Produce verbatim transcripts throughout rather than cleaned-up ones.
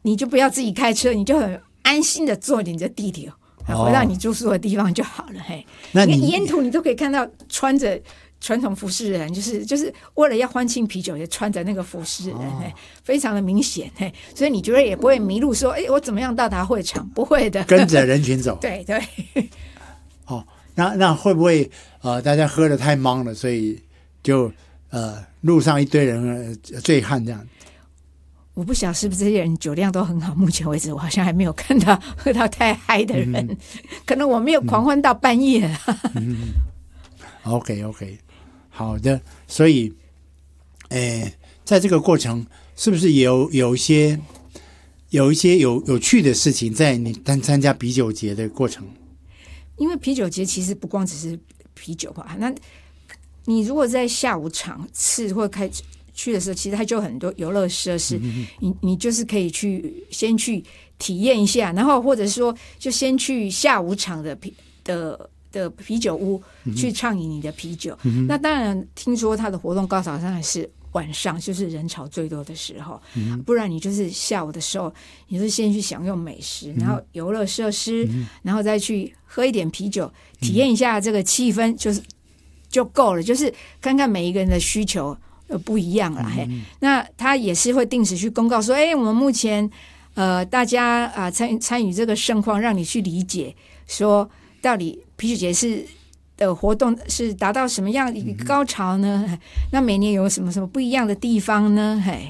你就不要自己开车，你就很安心的坐你的地铁，回到你住宿的地方就好了。嘿，那你沿途你都可以看到穿着传统服饰的人，就是就是为了要欢庆啤酒，也穿着那个服饰的人，哦、非常的明显。所以你觉得也不会迷路说，哎，我怎么样到达会场？不会的， 跟着人群走。 对对。 哦，那那会不会呃，大家喝得太茫了，所以就呃路上一堆人呃醉汉这样？ 我不晓得是不是这些人酒量都很好，目前为止我好像还没有看到喝到太嗨的人，嗯、可能我没有狂欢到半夜了。 嗯、OK OK。好的，所以，诶，在这个过程，是不是有有一些有一些有有趣的事情在你参参加啤酒节的过程？ 因为啤酒节其实不光只是啤酒吧，那你如果在下午场次或开去的时候，其实它就很多游乐设施，嗯、你你就是可以去先去体验一下，然后或者说就先去下午场的啤的。的啤酒屋去畅饮你的啤酒，嗯、那当然听说它的活动高潮上是晚上，就是人潮最多的时候，嗯、不然你就是下午的时候，你是先去享用美食，嗯、然后游乐设施，嗯、然后再去喝一点啤酒，体验一下这个气氛，就是就够了，就是看看每一个人的需求呃不一样了。嗯、嘿，那他也是会定时去公告说，哎，我们目前呃大家啊参参与这个盛况，让你去理解说到底啤酒节是的活动是达到什么样一个高潮呢？嗯、那每年有什么什么不一样的地方呢？嘿，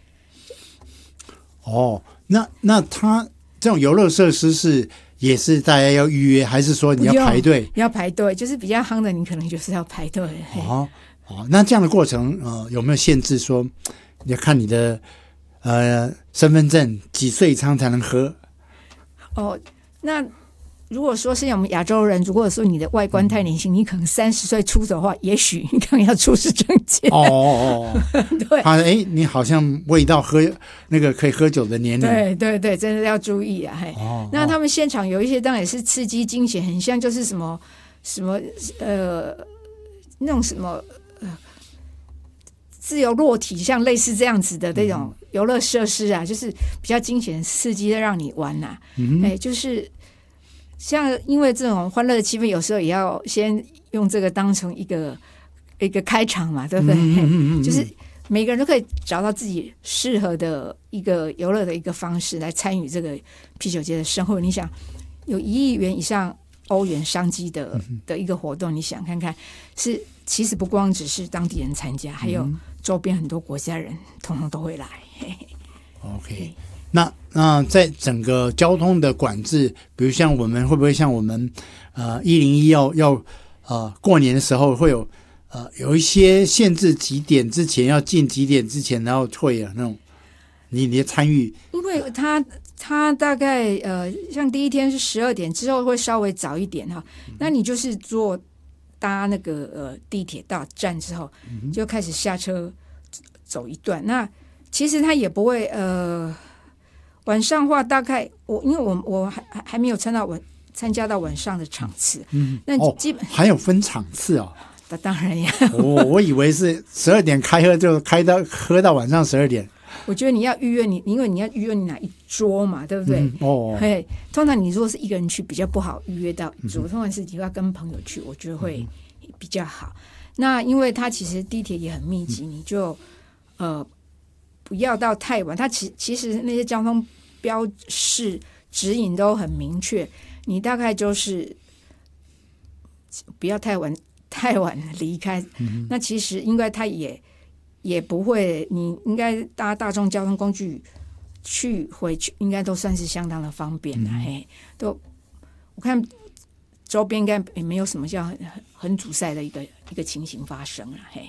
哦，那那他这种游乐设施是也是大家要预约，还是说你要排队？ 要排队，就是比较夯的，你可能就是要排队。 哦哦，那这样的过程呃有没有限制说？你要看你的呃身份证几岁以上才能喝？ 哦，那。如果说是我们亚洲人，如果说你的外观太年轻，你可能三十岁出走的话，也许你可能要出示证件。 哦哦哦， 对， 啊，哎，你好像未到喝那个可以喝酒的年龄。 对对对，真的要注意啊！嘿，哦、那他们现场有一些当然也是刺激惊险，很像就是什么什么呃那种什么呃自由落体，像类似这样子的这种游乐设施啊，嗯、就是比较惊险刺激的让你玩呐、啊。嗯，哎，就是。像因为这种欢乐的气氛，有时候也要先用这个当成一个一个开场嘛，对不对？嗯嗯嗯、就是每个人都可以找到自己适合的一个游乐的一个方式来参与这个啤酒节的生活。你想有一亿元以上欧元商机的的一个活动，你想看看，是其实不光只是当地人参加，还有周边很多国家人统统都会来。嘿嘿 OK。那那在整个交通的管制，比如像我们会不会像我们呃一零一要要呃过年的时候会有呃有一些限制几点之前要进几点之前，然后会有那种你你的参与？ 因为他他大概呃像第一天是十二点之后会稍微早一点哈，嗯、那你就是坐搭那个呃地铁到站之后，嗯、就开始下车走一段。那其实他也不会呃。晚上的话，大概我因为我我还还没有参到晚参加到晚上的场次，嗯，那基本、 哦、还有分场次哦。 那当然呀， 我我以为是十二点开喝就开到喝到晚上十二点。 我觉得你要预约你，因为你要预约你哪一桌嘛，对不对？ 嗯、哦， 嘿，通常你如果是一个人去，比较不好预约到一桌，嗯、通常是你要跟朋友去，我觉得会比较好。嗯、那因为它其实地铁也很密集，嗯、你就呃。不要到太晚，它其其实那些交通标示指引都很明确，你大概就是不要太晚太晚离开。嗯、那其实应该它也也不会，你应该搭大众交通工具去回去，应该都算是相当的方便了。嗯、嘿，都我看周边应该也没有什么叫很很阻塞的一个一个情形发生了。嘿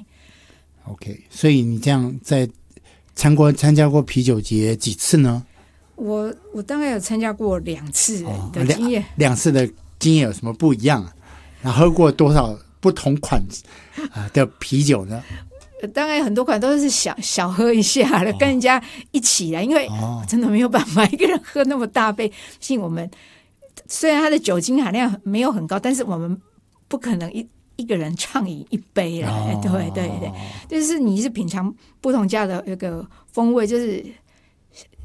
，OK， 所以你这样在。参过参加过啤酒节几次呢？ 我我大概有参加过两次的经验、哦两，两次的经验有什么不一样啊？然后喝过多少不同款啊的啤酒呢？ 大概很多款都是小小喝一下的，哦、跟人家一起来，因为真的没有办法一个人喝那么大杯。毕竟我们虽然它的酒精含量没有很高，但是我们不可能一。一个人畅饮一杯了，哦、对对对，就是你是品尝不同家的那个风味，就是